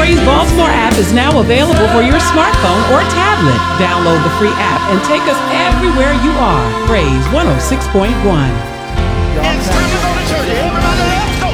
Praise Baltimore app is now available for your smartphone or tablet. Download the free app and take us everywhere you are. Praise 106.1.